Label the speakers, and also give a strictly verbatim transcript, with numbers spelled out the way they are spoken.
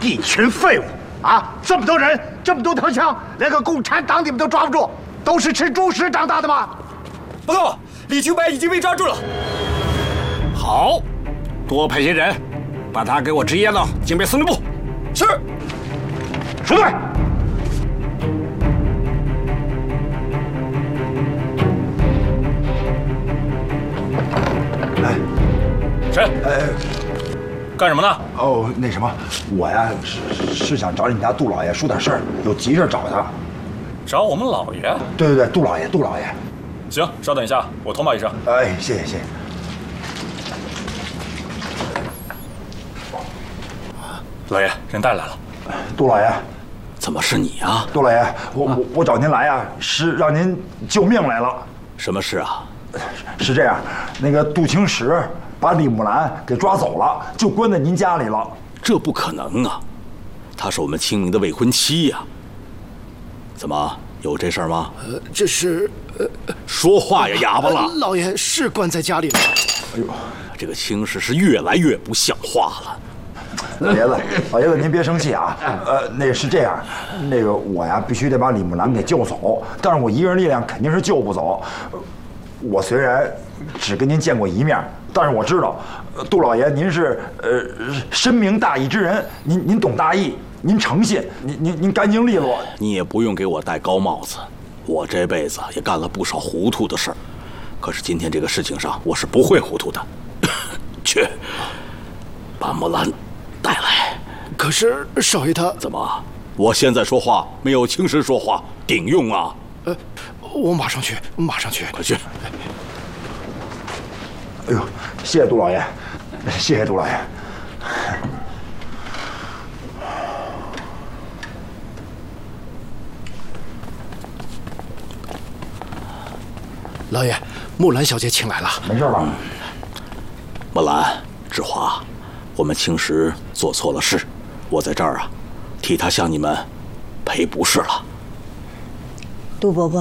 Speaker 1: 一群废物啊！这么多人，这么多头枪，连个共产党你们都抓不住，都是吃猪食长大的吗？
Speaker 2: 报告，李秋白已经被抓住了。
Speaker 3: 好，多派些人，把他给我支押到警备司令部。
Speaker 2: 是。
Speaker 1: 收队。
Speaker 4: 哎，
Speaker 2: 谁？
Speaker 4: 哎，
Speaker 2: 干什么呢？
Speaker 4: 哦，那什么，我呀是是想找你们家杜老爷说点事儿，有急事找他。
Speaker 2: 找我们老爷？
Speaker 4: 对对对，杜老爷，杜老爷。
Speaker 2: 行，稍等一下，我通报一声。
Speaker 4: 哎，谢谢谢谢。
Speaker 2: 老爷，人带来了。
Speaker 4: 杜老爷，
Speaker 5: 怎么是你啊？
Speaker 4: 杜老爷，我我我找您来呀，是让您救命来了。
Speaker 5: 什么事啊？
Speaker 4: 是这样，那个杜青石把李木兰给抓走了，就关在您家里了。
Speaker 5: 这不可能啊！她是我们清明的未婚妻呀。怎么，有这事儿吗？
Speaker 6: 呃，这是……呃，
Speaker 5: 说话呀，哑巴了！
Speaker 6: 老爷是关在家里了。
Speaker 4: 哎呦，
Speaker 5: 这个青石是越来越不像话了。
Speaker 4: 老爷子，老爷子，您别生气啊。呃，那是这样，那个我呀，必须得把李木兰给救走，但是我一个人力量肯定是救不走。我虽然只跟您见过一面，但是我知道，杜老爷您是呃深明大义之人，您您懂大义，您诚信，您您您干净利落。
Speaker 5: 你也不用给我戴高帽子，我这辈子也干了不少糊涂的事儿，可是今天这个事情上，我是不会糊涂的。去，把木兰带来。
Speaker 6: 可是少爷他
Speaker 5: 怎么？我现在说话没有青石说话顶用啊？
Speaker 6: 呃，我马上去，马上去，
Speaker 5: 快去！
Speaker 4: 哎呦，谢谢杜老爷，谢谢杜老爷。
Speaker 6: 老爷，木兰小姐请来了。
Speaker 4: 没事吧？
Speaker 5: 木兰、志华，我们青石做错了事，我在这儿啊，替他向你们赔不是了。
Speaker 7: 杜伯伯。